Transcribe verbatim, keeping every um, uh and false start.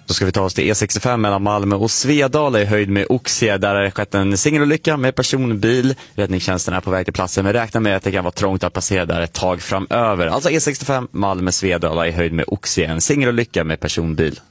Då ska vi ta oss till E sextiofem mellan Malmö och Svedala i höjd med Oxie. Där har det skett en singelolycka med personbil. Räddningstjänsten är på väg till platsen, men räknar med att det kan vara trångt att passera där ett tag framöver. Alltså E sextiofem Malmö-Svedala i höjd med Oxie. En singelolycka med personbil.